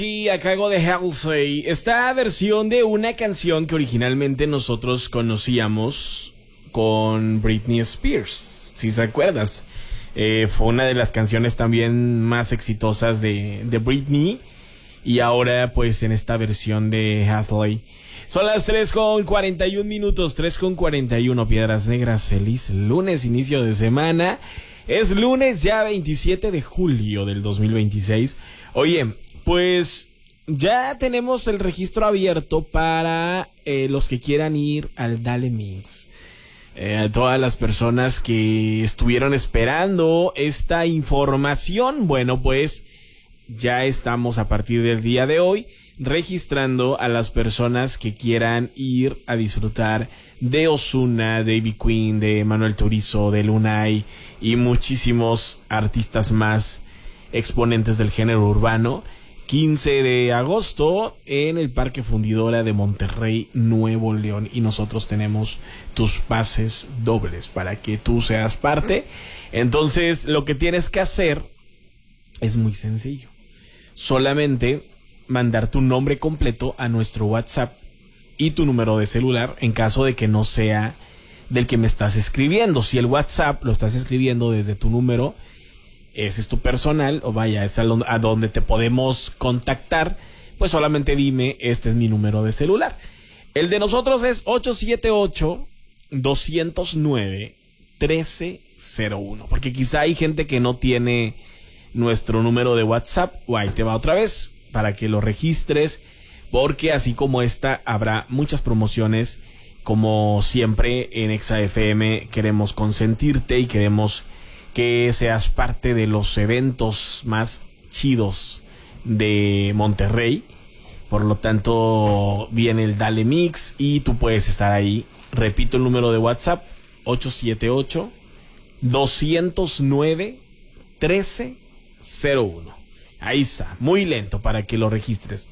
Y a cargo de Halsey, esta versión de una canción que originalmente nosotros conocíamos con Britney Spears, si se acuerdas. Fue una de las canciones también más exitosas de Britney. Y ahora pues en esta versión de Halsey. Son las 3:41 minutos, 3:41, Piedras Negras. Feliz lunes, inicio de semana. Es lunes ya 27 de julio del 2026. Oye, pues ya tenemos el registro abierto para los que quieran ir al Dale Mix. A todas las personas que estuvieron esperando esta información, bueno, pues ya estamos a partir del día de hoy registrando a las personas que quieran ir a disfrutar de Ozuna, de Ivy Queen, de Manuel Turizo, de Lunay y muchísimos artistas más exponentes del género urbano. 15 de agosto en el Parque Fundidora de Monterrey, Nuevo León. Y nosotros tenemos tus pases dobles para que tú seas parte. Entonces, lo que tienes que hacer es muy sencillo. Solamente mandar tu nombre completo a nuestro WhatsApp y tu número de celular en caso de que no sea del que me estás escribiendo. Si el WhatsApp lo estás escribiendo desde tu número, ese es tu personal, o vaya, es a donde te podemos contactar, pues solamente dime, este es mi número de celular. El de nosotros es 878-209-1301, porque quizá hay gente que no tiene nuestro número de WhatsApp, o ahí te va otra vez, para que lo registres, porque así como esta, habrá muchas promociones. Como siempre en Exa FM queremos consentirte y queremos que seas parte de los eventos más chidos de Monterrey. Por lo tanto, viene el Dale Mix y tú puedes estar ahí. Repito el número de WhatsApp, 878-209-1301. Ahí está, muy lento para que lo registres.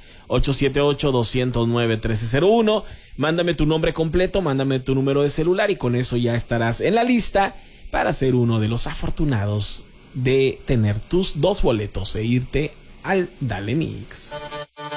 878-209-1301. Mándame tu nombre completo, mándame tu número de celular y con eso ya estarás en la lista para ser uno de los afortunados de tener tus 2 boletos e irte al Dale Mix.